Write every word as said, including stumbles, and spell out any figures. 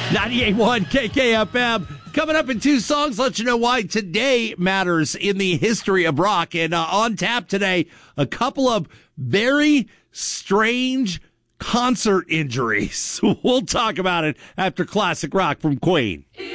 ninety-eight point one K K F M. Coming up in two songs, let you know why today matters in the history of rock. And uh, on tap today, a couple of very strange concert injuries. We'll talk about it after classic rock from Queen.